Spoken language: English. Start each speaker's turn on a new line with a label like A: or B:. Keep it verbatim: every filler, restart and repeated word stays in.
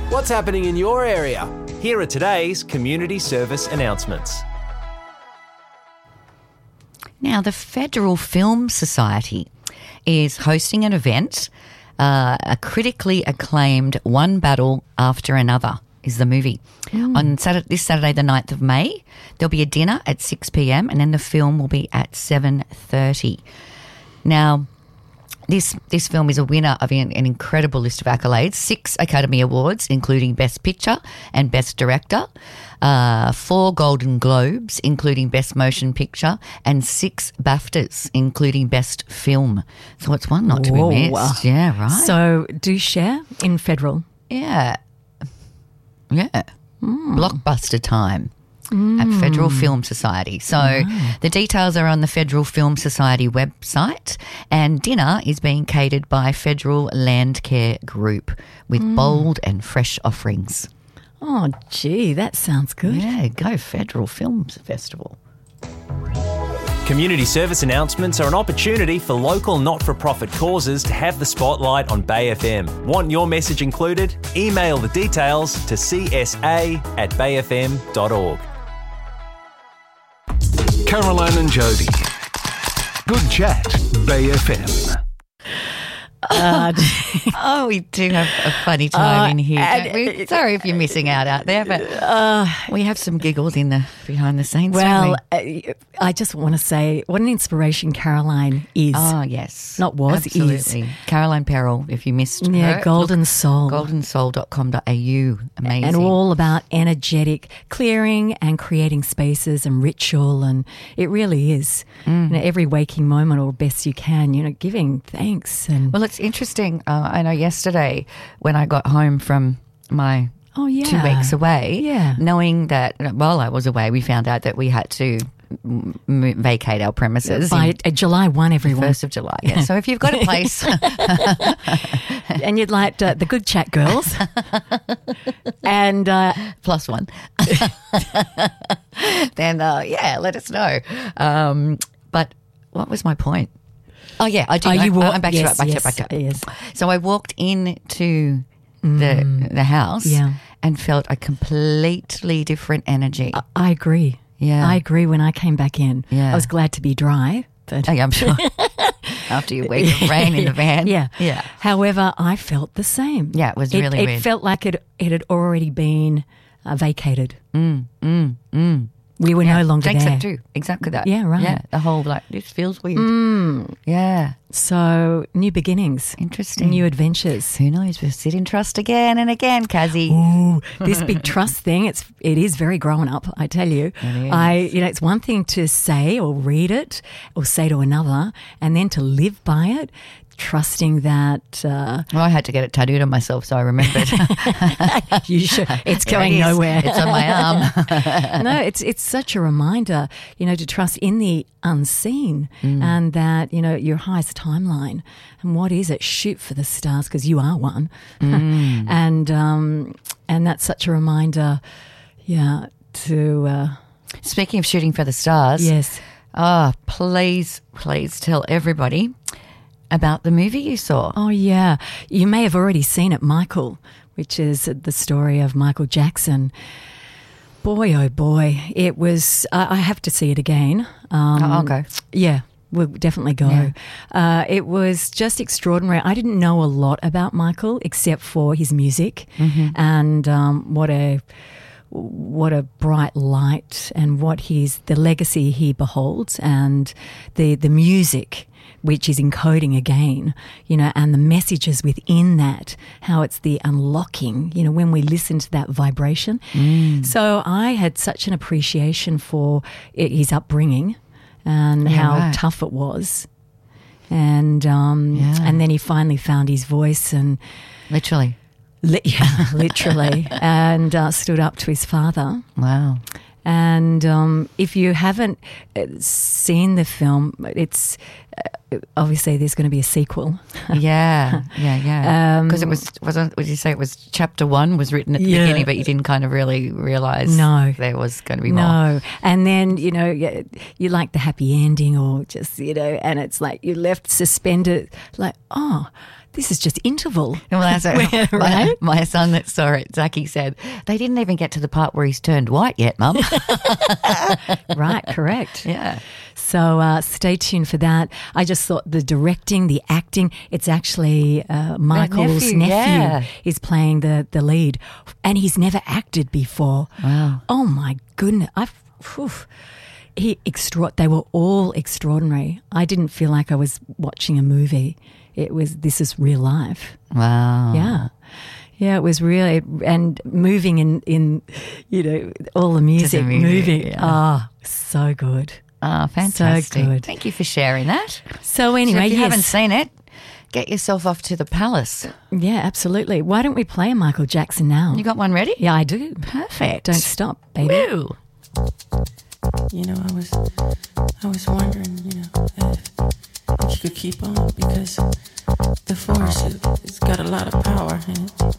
A: What's happening in your area?
B: Here are today's community service announcements.
C: Now, the Federal Film Society is hosting an event, uh, a critically acclaimed One Battle After Another is the movie. Mm. On Saturday, this Saturday, the ninth of May, there'll be a dinner at six p.m. and then the film will be at seven thirty. Now, This this film is a winner of an, an incredible list of accolades, six Academy Awards, including Best Picture and Best Director, uh, four Golden Globes, including Best Motion Picture, and six BAFTAs, including Best Film. So it's one not to
D: Whoa.
C: be missed. Yeah, right.
D: So do share in Federal.
C: Yeah. Yeah. Mm. Blockbuster time. Mm. At Federal Film Society. So wow. the details are on the Federal Film Society website, and dinner is being catered by Federal Land Care Group with mm. bold and fresh offerings.
D: Oh, gee, that sounds good.
C: Yeah, go Federal Film Festival.
B: Community service announcements are an opportunity for local not-for-profit causes to have the spotlight on Bay F M. Want your message included? Email the details to c s a at bay f m dot org.
E: Caroline and Jody. Good chat, Bay F M.
C: Uh, oh, we do have a funny time
D: uh,
C: in here.
D: and,
C: Don't we? Sorry if you're missing out out there, but uh, we have some giggles in the behind the scenes.
D: Well,
C: don't we?
D: uh, I just want to say what an inspiration Caroline is.
C: Oh, yes.
D: Not was,
C: Absolutely.
D: is.
C: Caroline Perrell, if you missed
D: Yeah,
C: her.
D: Golden
C: look,
D: Soul.
C: golden soul dot com dot a u. Amazing.
D: And all about energetic clearing and creating spaces and ritual, and it really is. Mm. You know, every waking moment, or best you can, you know, giving thanks. And
C: well, it's interesting. Uh, I know yesterday when I got home from my
D: oh, yeah.
C: two weeks away,
D: yeah.
C: knowing that while I was away, we found out that we had to m- vacate our premises
D: by uh, July first, everyone.
C: first of July. Yeah. So if you've got a place
D: and you'd like uh, the Good Chat girls and uh,
C: plus one, then uh, yeah, let us know. Um, but what was my point? Oh yeah, I do.
D: Oh,
C: I,
D: you walk,
C: I'm back
D: yes,
C: to it. Back
D: yes,
C: to it. Back to it.
D: Yes.
C: So I walked into
D: mm.
C: the the house
D: yeah.
C: and felt a completely different energy.
D: I, I agree.
C: Yeah,
D: I agree. When I came back in,
C: yeah.
D: I was glad to be dry. But
C: oh, yeah, I'm sure. After your week of rain in the van,
D: yeah,
C: yeah.
D: However, I felt the same.
C: Yeah, it was
D: it,
C: really
D: It
C: weird.
D: felt like it it had already been uh, vacated.
C: Mm, mm, mm.
D: We were
C: yeah.
D: no longer
C: Jinx
D: there.
C: it too. Exactly that.
D: Yeah, right.
C: Yeah, the whole like this feels weird.
D: Mm.
C: Yeah.
D: So new beginnings,
C: Interesting,
D: new adventures.
C: Who knows? We'll sit in trust again and again, Kazzy.
D: Ooh, this big trust thing, it's it is very grown up, I tell you.
C: It is.
D: I you know, it's one thing to say or read it or say to another, and then to live by it, trusting that uh,
C: Well, I had to get it tattooed on myself, so I remembered.
D: you should, it's going
C: It is.
D: nowhere.
C: It's on my arm.
D: No, it's it's such a reminder, you know, to trust in the unseen
C: Mm.
D: and that, you know, your highest timeline. And what is it? Shoot for the stars, because you are one.
C: Mm.
D: and um, and that's such a reminder, yeah, to uh,
C: Speaking of shooting for the stars,
D: yes.
C: Oh, please, please tell everybody about the movie you saw.
D: Oh, yeah. You may have already seen it, Michael, which is the story of Michael Jackson. Boy, oh boy, it was, I, I have to see it again. Um,
C: Oh, I'll go.
D: Yeah, we'll definitely go.
C: Yeah.
D: Uh, it was just extraordinary. I didn't know a lot about Michael except for his music
C: Mm-hmm.
D: and um, what a what a bright light and what his the legacy he beholds and the the music which is encoding again, you know, and the messages within that, how it's the unlocking, you know, when we listen to that vibration.
C: Mm.
D: So I had such an appreciation for i- his upbringing and
C: Yeah,
D: how
C: right.
D: tough it was. And um,
C: Yeah.
D: and then he finally found his voice and
C: Literally.
D: li- yeah, literally, and uh, stood up to his father.
C: Wow.
D: And um, if you haven't uh, seen the film, it's uh, obviously there's going to be a sequel.
C: Yeah, yeah, yeah.
D: Um,
C: Because it was, wasn't, would you say it was chapter one was written at the
D: Yeah.
C: beginning, but you didn't kind of really realise
D: No.
C: there was going to be more?
D: No. And then, you know, you, you like the happy ending or just, you know, and it's like you're left suspended like, oh, this is just interval.
C: Well, that's
D: Where-
C: my,
D: right?
C: my son that saw it, Zaki, said, they didn't even get to the part where he's turned white yet, Mum.
D: Right, correct.
C: Yeah.
D: So uh, stay tuned for that. I just thought the directing, the acting, it's actually uh, Michael's
C: nephew,
D: nephew,
C: yeah.
D: is playing the, the lead. And he's never acted before.
C: Wow.
D: Oh, my goodness. I've, whew. He extra- They were all extraordinary. I didn't feel like I was watching a movie. It was, this is real life.
C: Wow.
D: Yeah. Yeah, it was really, and moving in, in you know, all the music,
C: music,
D: moving.
C: yeah.
D: Ah, so good.
C: Oh, fantastic.
D: So good.
C: Thank you for sharing that.
D: So
C: So
D: anyway,
C: if you
D: yes.
C: haven't seen it, get yourself off to the Palace.
D: Yeah, absolutely. Why don't we play a Michael Jackson now?
C: You got one ready?
D: Yeah, I do.
C: Perfect.
D: Don't stop, baby.
C: Woo.
A: You know, I was, I was wondering, you know, if, if you could keep on because the force, it, it's got a lot of power and it,